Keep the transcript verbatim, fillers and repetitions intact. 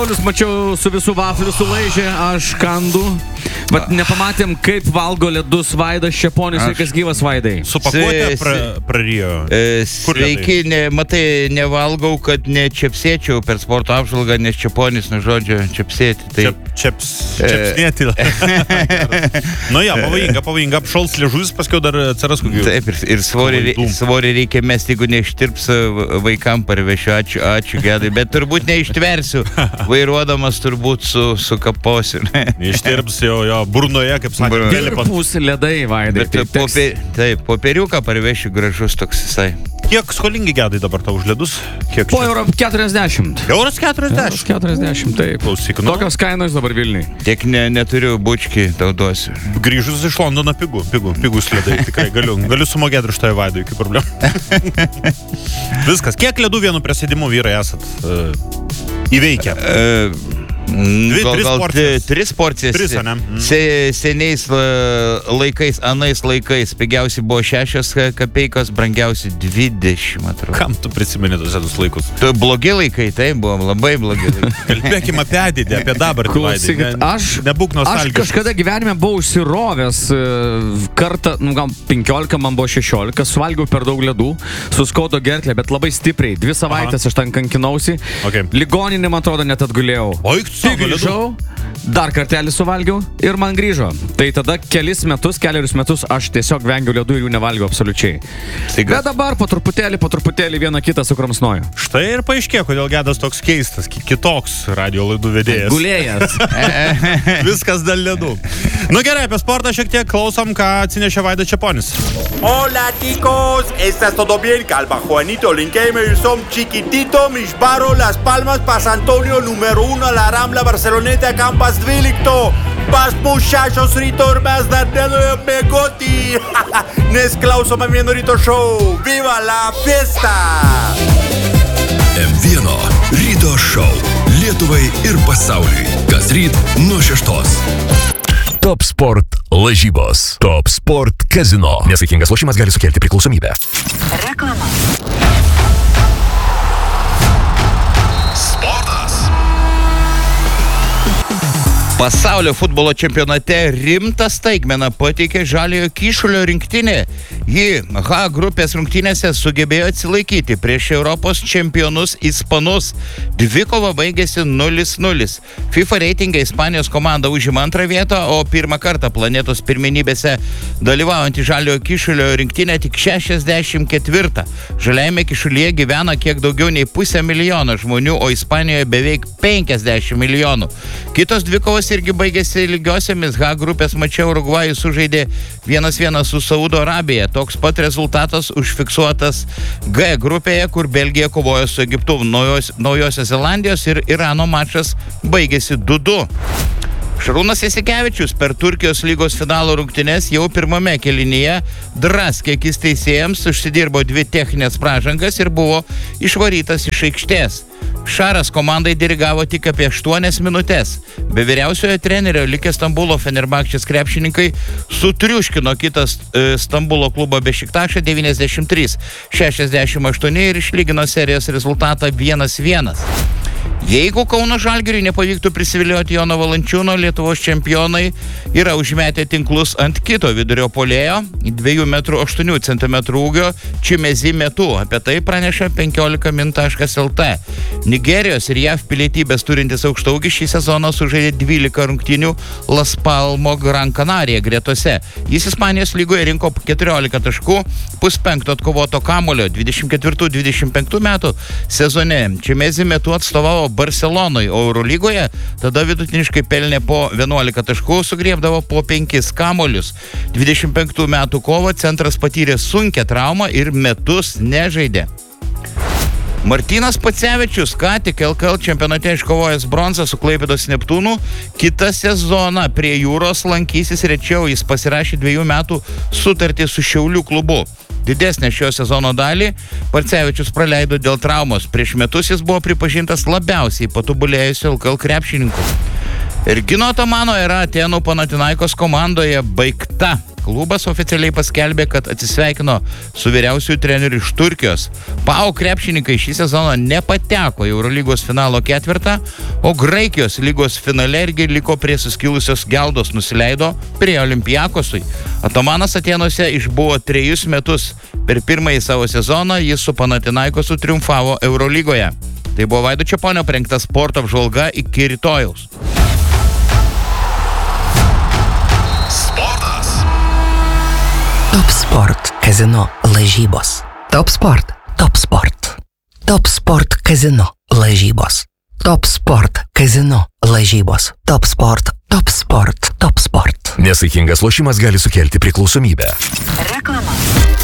Paulius, mačiau, su visų vaflių sulaižė, aš kandu. Bet nepamatėm, kaip valgo ledus Vaidas Čeponis, sveikas gyvas Vaidai. Su pakuotė pra, prarijo. E, sveiki, ne, matai, nevalgau, kad nečepsėčiau per sporto apžvalgą, nes Čeponis, nu žodžio, čepsėti. Tai... Čep, čeps, čepsnėti. Nu ja, pavojinga, pavojinga, apšals liežuvis, paskiau dar atsiras kokių. Taip, ir, ir svorį, svorį reikia mesti, jeigu neištirps vaikam parvešiu, ačiū, ačiū Gedai, bet turbūt neištversiu, vairuodamas turbūt su, su kaposiu. Neištirps jo, jo. Burnoje, kaip sakė, Dirpus ledai, Vaidai. Bet taip, popie, taip, popieriuką parvešiu gražus toks visai. Kiek skolingi Gedai dabar tau už ledus? Kiek po euro keturiasdešimt. Euras keturiasdešimt? Euras keturiasdešimt, taip. Klausyk, nu. Tokios kainos dabar Vilniui. Tiek ne, neturiu bučkį, tau duosiu. Grįžus iš Londono pigų, pigų, pigus ledai, tikrai galiu. Galiu sumokėti už tai Vaidui, iki problemų. Viskas. Kiek ledų vienu prisėdimu vyrai esat uh, įveikę? Uh, Dvi, gal, tris gal porcijas. Tris porcijas. Tris, ane? Mm. Se, seniais laikais, anais laikais, pigiausiai buvo šešios kapeikos, brangiausiai dvidešimt, atrodo. Kam tu prisimeni tos senus laikus? Tu blogi laikai, tai buvo labai blogi laikai. Kalbėkime apie ateitį, apie dabartį, Vaidai. Ne, aš, nebūk nostalgiškas. Aš kažkada gyvenime buvau užsirovęs kartą, nu gal penkiolika, man buvo šešiolika, suvalgiau per daug ledų, suskaudo gerklę, bet labai stipriai. Dvi savaitės Aha. aš ten kankinausi. Okay. Ligoninė, man atrodo, net atgulėjau. Oi, tai grįžau, dar kartelį suvalgiau ir man grįžo. Tai tada kelis metus, keliarius metus aš tiesiog vengiau ledų ir jų nevalgiau absoliučiai. Siga. Bet dabar po truputėlį, po truputėlį vieną kitą sukramsnoju. Štai ir paaiškėjo, kodėl Gedas toks keistas, kitoks radio laidų vedėjas. Gulėjęs. Viskas dėl ledų. Nu gerai, apie sportą šiek tiek klausom, ką atsinešė Vaidas Čeponis. Hola chicos, ¿estás todo bien? Calma Juanito, Linkemer, son chiquitito, mis barro, Las Palmas, Pas Antonio, número uno, la Rambla, Barceloneta, Campas Dvilikto. Pas muchachos, ryto mes dar nedėjome mėgoti. Nes klausome vieno ryto show. Viva la fiesta! M vienas ryto show Lietuvai ir pasauliui. Kas ryt nuo šeštos. Top Sport lažybos. Top Sport Casino. Nesaikingas lošimas gali sukelti priklausomybę. Reklama. Pasaulio futbolo čempionate rimtą staigmeną pateikė Žaliojo Kyšulio rinktinė. Ji H grupės rungtynėse sugebėjo atsilaikyti prieš Europos čempionus ispanus. Dvikova baigėsi nulis nulis. FIFA reitinge Ispanijos komanda užima antrą vietą, o pirmą kartą planetos pirmenybėse dalyvaujantį Žaliojo Kyšulio rinktinę tik šešiasdešimt ketvirtą. Žaliajame Kyšulyje gyvena kiek daugiau nei pusę milijono žmonių, o Ispanijoje beveik penkiasdešimt milijonų. Kitos dvikovos irgi baigėsi lygiosiamis. H grupės mače Urugvajus sužaidė vienas vienas su Saudo Arabija. Toks pat rezultatas užfiksuotas G grupėje, kur Belgija kovojo su Egiptu. Naujos, Naujosios Zelandijos ir Irano mačas baigėsi du du. Šarūnas Jasikevičius per Turkijos lygos finalo rungtynes jau pirmame kėlinyje draskė akis teisėjams, užsidirbo dvi techninės pražangas ir buvo išvarytas iš aikštės. Šaras komandai dirigavo tik apie aštuonias minutės. Be vyriausiojo trenerio likę Stambulo Fenerbahčės krepšininkai sutriuškino kitas e, Stambulo klubo Bešiktašą devyniasdešimt trys šešiasdešimt aštuoni ir išlygino serijos rezultatą vienas vienas. Jeigu Kauno Žalgiriui nepavyktų prisivilioti Jono Valančiūno, Lietuvos čempionai yra užmetę tinklus ant kito vidurio puolėjo, dviejų metrų aštuonių centimetrų ūgio Čimezi metu. Apie tai praneša penkiolika min taškas el te. Nigerijos ir J A V pilietybės turintis aukštaūgis šį sezoną sužaidė dvylika rungtynių Las Palmo Gran Canaria gretose. Jis Ispanijos lygoje rinko keturiolika taškų, puspenkto atkovoto kamuolio. dvidešimt ketvirtų dvidešimt penktų metų sezone Čimezi metu atstovavo Barcelonoj, o Eurolygoje tada vidutiniškai pelnė po vienuolika taškų, sugriebdavo po penkis kamuolius. dvidešimt penktų metų kovo centras patyrė sunkią traumą ir metus nežaidė. Martynas Pacevičius, ką tik L K L čempionate iškovojęs bronzą su Klaipėdos Neptūnu, kitą sezoną prie jūros lankysis rečiau. Jis pasirašė dviejų metų sutartį su Šiaulių klubu. Didesnę šio sezono dalį Pacevičius praleido dėl traumos. Prieš metus jis buvo pripažintas labiausiai patobulėjusiu L K L krepšininku. Ir Gino Tamano era Atėnų Panathinaikos komandoje baigta. Klubas oficialiai paskelbė, kad atsisveikino su vyriausiųjų treneriu iš Turkijos. PAOK krepšininkai šį sezoną nepateko į Eurolygos finalo ketvirtą, o Graikijos lygos finale irgi liko prie suskilusios geldos, nusileido prie Olympiakosui. Atamanas Atėnuose išbuvo trejus metus. Per pirmąjį savo sezoną jis su Panathinaikosu triumfavo Eurolygoje. Tai buvo Vaido Čeponio parengta sporto apžvalga, iki rytojaus. Sportas. Top Sport Kazino lažybos. Top Sport, Top Sport. Top Sport Kazino lažybos. Top Sport Kazino lažybos. Top Sport, Top Sport, Top Sport. Nesaikingas lošimas gali sukelti priklausomybę. Reklama.